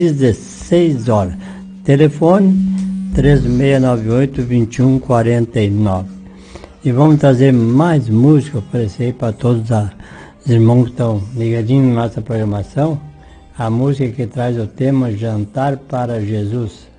16 horas. Telefone 3698-2149. E vamos trazer mais música, oferecer para todos os irmãos que estão ligadinhos na nossa programação. A música que traz o tema Jantar para Jesus.